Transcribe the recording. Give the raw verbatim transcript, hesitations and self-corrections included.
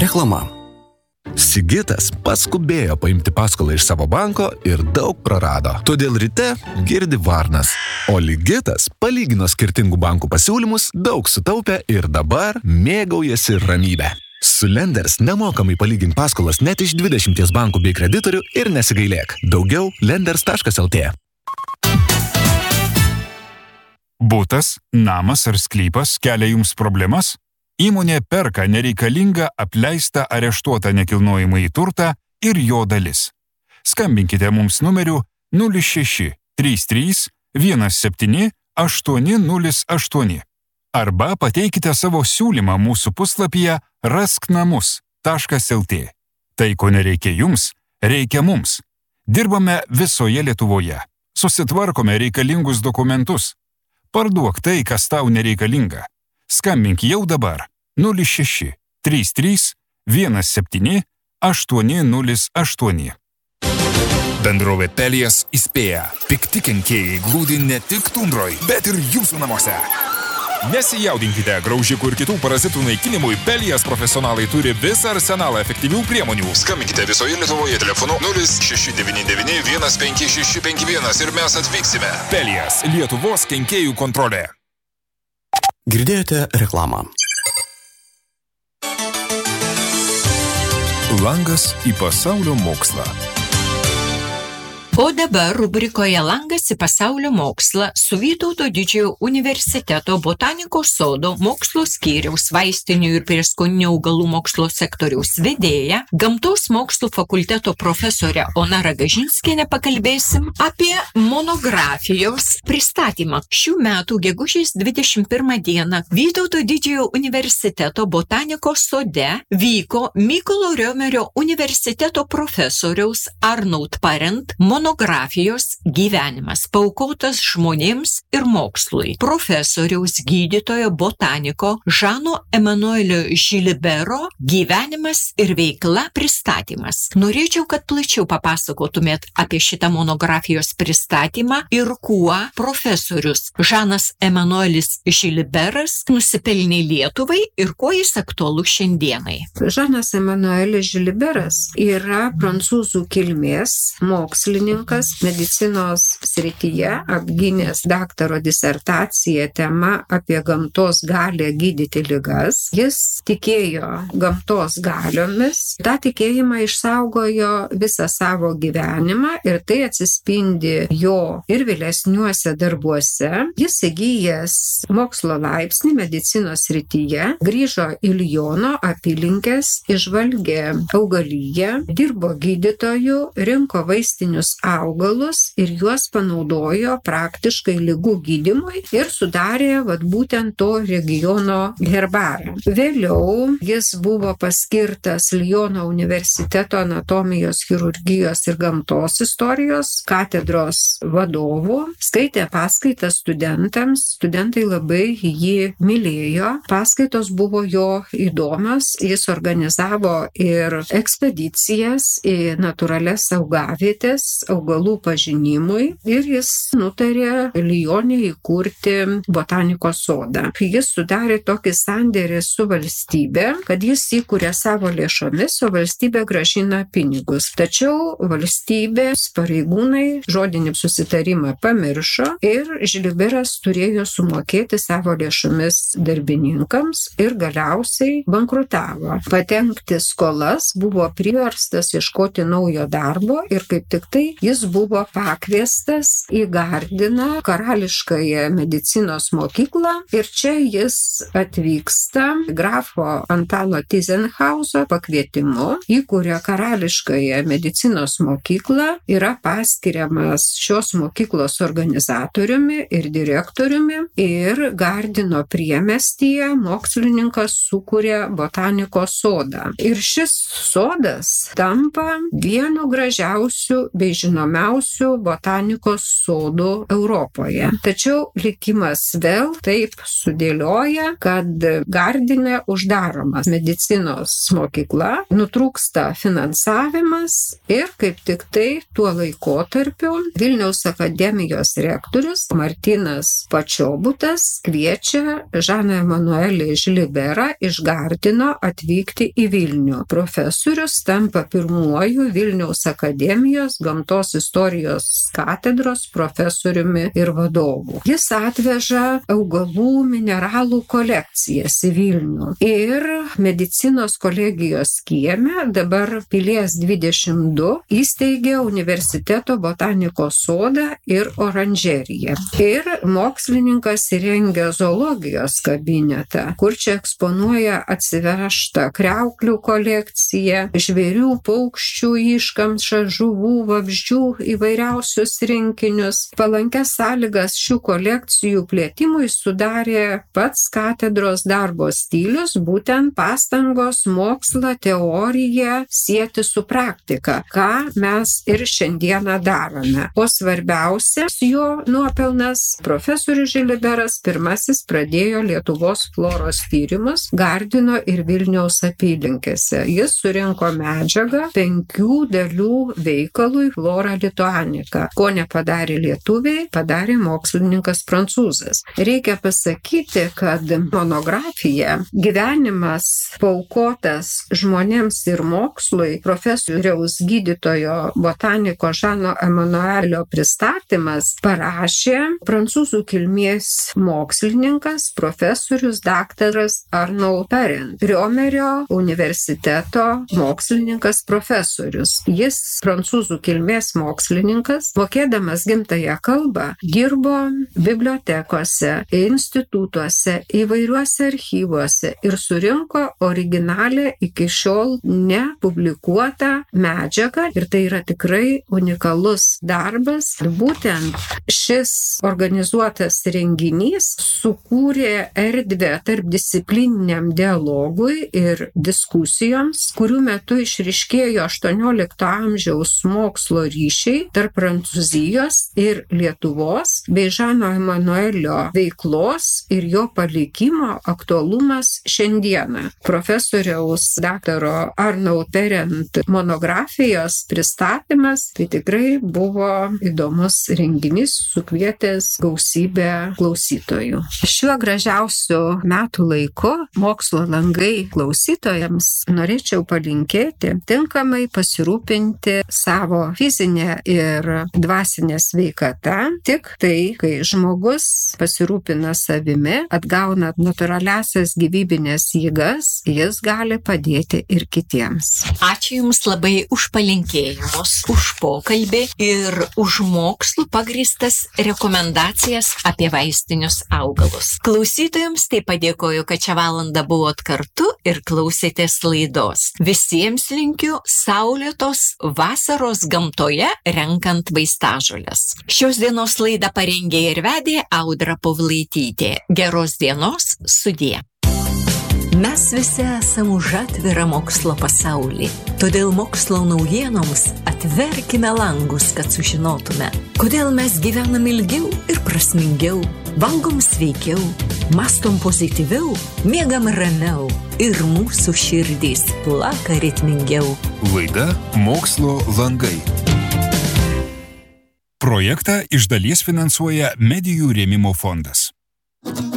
Reklama. Sigitas paskubėjo paimti paskolą iš savo banko ir daug prarado. Todėl ryte girdi varnas. O Ligitas palygino skirtingų bankų pasiūlymus, daug sutaupė ir dabar mėgaujasi ramybę. Su Lenders nemokamai palygink paskolas net iš dvidešimties bankų bei kreditorių ir nesigailėk. Daugiau lenders taškas el tė. Butas, namas ar sklypas kelia jums problemas? Įmonė perka nereikalingą, apleistą, areštuotą nekilnojamąjį turtą ir jo dalis. Skambinkite mums numeriu nulis šeši trys trys vienas septyni aštuoni nulis aštuoni arba pateikite savo siūlymą mūsų puslapyje rasknamus taškas el tė. Tai, ko nereikia jums, reikia mums. Dirbame visoje Lietuvoje. Susitvarkome reikalingus dokumentus. Parduok tai, kas tau nereikalinga. Skambink jau dabar nulis šeši trys trys vienas septyni aštuoni nulis aštuoni. Bendrovė Pelijas įspėja. Pikti kenkėjai glūdi ne tik tundroj, bet ir jūsų namuose. Nesijaudinkite, graužikų ir kitų parazitų naikinimui Pelijas profesionalai turi visą arsenalą efektyvių priemonių. Skambinkite visoje Lietuvoje telefonu nulis šeši devyni devyni vienas penki šeši penki vienas ir mes atvyksime. Pelijas, Lietuvos kenkėjų kontrolė. Girdėjote reklamą. Langas į pasaulio mokslą. O dabar rubrikoje Langas į pasaulio mokslą su Vytauto Didžiojo universiteto botanikos sodo mokslo skyriaus vaistinių ir prieskoninių augalų mokslo sektoriaus vedėja, gamtos mokslų fakulteto profesorė Ona Ragažinskienė pakalbėsim apie monografijos pristatymą. Šių metų gegužės dvidešimt pirmą dieną Vytauto Didžiojo universiteto botanikos sode vyko Mykolo Riomerio universiteto profesoriaus Arnaud Parent monografijos monografijos gyvenimas paaukotas žmonėms ir mokslui. Profesoriaus gydytojo botaniko Žano Emanuelio Žilibero gyvenimas ir veikla pristatymas. Norėčiau, kad plačiau papasakotumėt apie šitą monografijos pristatymą ir kuo profesorius Žanas Emanuelis Žiliberas nusipelnė Lietuvai ir kuo jis aktualus šiandienai. Žanas Emanuelis Žiliberas yra prancūzų kilmės mokslininkas, medicinos srityje apgynęs daktaro disertaciją tema apie gamtos galią gydyti ligas. Jis tikėjo gamtos galiomis, tą tikėjimą išsaugojo visą savo gyvenimą ir tai atsispindi jo ir vėlesniuose darbuose. Jis įgijęs mokslo laipsnį medicinos srityje, grįžo į Liono apylinkes, išvalgė augaliją, dirbo gydytoju, rinko vaistinius augalus ir juos panaudojo praktiškai ligų gydymui ir sudarė vat būtent to regiono herbarą. Vėliau jis buvo paskirtas Liono universiteto anatomijos, chirurgijos ir gamtos istorijos katedros vadovu, skaitė paskaitas studentams, studentai labai jį mylėjo, paskaitos buvo jo įdomios, jis organizavo ir ekspedicijas į natūralias augavietės, augalų pažinimui ir jis nutarė Lione įkurti botanikos sodą. Jis sudarė tokį sandėrį su valstybė, kad jis įkūrė savo lėšomis, o valstybė grąžina pinigus. Tačiau valstybės pareigūnai žodinį susitarimą pamiršo ir Žiliberas turėjo sumokėti savo lėšomis darbininkams ir galiausiai bankrutavo. Patengti skolas, buvo priverstas ieškoti naujo darbo ir kaip tik tai jis buvo pakviestas į Gardiną karališkąją medicinos mokyklą ir čia jis atvyksta grafo Antano Tyzenhauso pakvietimu, įkuria karališkąją medicinos mokyklą, yra paskiriamas šios mokyklos organizatoriumi ir direktoriumi ir Gardino priemiestyje mokslininkas sukuria botanikos sodą. Ir šis sodas tampa vienu gražiausių bei žinomiausių žinomiausių botanikos sodų Europoje. Tačiau likimas vėl taip sudėlioja, kad Gardine uždaromas medicinos mokykla, nutrūksta finansavimas ir kaip tik tai tuo laikotarpiu Vilniaus akademijos rektorius Martynas Počobutas kviečia Žaną Emanuelį Žliberą iš Gardino atvykti į Vilnių. Profesorius tampa pirmuoju Vilniaus akademijos gamtos istorijos katedros profesoriumi ir vadovu. Jis atveža augalų mineralų kolekcijas į Vilnių ir medicinos kolegijos kieme, dabar Pilies dvidešimt du, įsteigė universiteto botanikos sodą ir oranžeriją. Ir mokslininkas įrengė zoologijos kabinetą, kur čia eksponuoja atsivežtą kriauklių kolekciją, žvėrių, paukščių, iškamšą, žuvų, vabzdžių įvairiausius rinkinius. Palankęs sąlygas šių kolekcijų plėtimui sudarė pats katedros darbo stilius, būtent pastangos mokslą, teoriją sieti su praktika, ką mes ir šiandieną darome. O svarbiausias jo nuopelnas, profesorius Žliberas pirmasis pradėjo Lietuvos floros tyrimus Gardino ir Vilniaus apylinkėse. Jis surinko medžiagą penkių dalių veikalui Flora lituanica. Ko nepadarė lietuviai, padarė mokslininkas prancūzas. Reikia pasakyti, kad monografija Gyvenimas paaukotas žmonėms ir mokslui profesoriaus gydytojo botaniko Žano Emanuelio pristatymas parašė prancūzų kilmės mokslininkas profesorius daktaras Arnaud Parent, Riomerio universiteto mokslininkas profesorius. Jis prancūzų kilmės mokslininkas, mokėdamas gimtąją kalbą, dirbo bibliotekose, institutuose, įvairiuose archyvuose ir surinko originalią iki šiol nepublikuotą medžiagą ir tai yra tikrai unikalus darbas. Būtent šis organizuotas renginys sukūrė erdvę tarpdisciplininiam dialogui ir diskusijoms, kurių metu išryškėjo aštuoniolikto amžiaus mokslo ryšiai tarp Prancūzijos ir Lietuvos bei Žano Emanuelio veiklos ir jo palikimo aktualumas šiandieną. Profesoriaus daktaro Arnaud Parent monografijos pristatymas tai tikrai buvo įdomus renginys, sukvietęs gausybę klausytojų. Šiuo gražiausiu metų laiku mokslo langai klausytojams norėčiau palinkėti tinkamai pasirūpinti savo fizinę ir dvasinę sveikatą. Tik tai, kai žmogus pasirūpina savimi, atgauna natūraliasias gyvybinės jėgas, jis gali padėti ir kitiems. Ačiū Jums labai už palinkėjimus, už pokalbį ir už mokslų pagrįstas rekomendacijas apie vaistinius augalus. Klausytojams taip padėkoju, kad šią valandą buvot kartu ir klausėtės laidos. Visiems linkiu saulėtos vasaros gamtoje renkant vaistažoles. Šios dienos laidą parengė ir vedė Audra Povlaitytė. Geros dienos, sudie. Mes visi esame už atvirą mokslo pasaulį. Todėl mokslo naujienoms atverkime langus, kad sužinotume, kodėl mes gyvenam ilgiau ir prasmingiau, valgom sveikiau, mastom pozityviau, miegam ramiau ir mūsų širdys plaka ritmingiau. Laida Mokslo langai. Projektą iš dalies finansuoja Medijų rėmimo fondas.